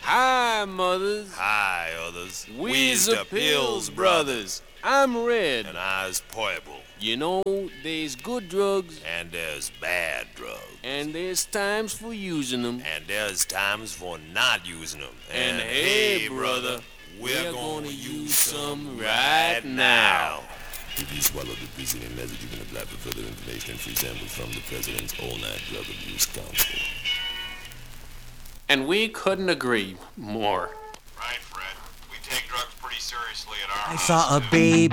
Hi, mothers. Hi, others. We's the Pills Brothers. I'm Red. And I's Poible. You know, there's good drugs. And there's bad drugs. And there's times for using them. And there's times for not using them. And hey, brother, we're gonna use some right now. If you swallow the preceding message, you can apply for further information and free samples from the President's All-Night Drug Abuse Council. And we couldn't agree more. Right, Fred. We take drugs pretty seriously at our I house, saw a too. baby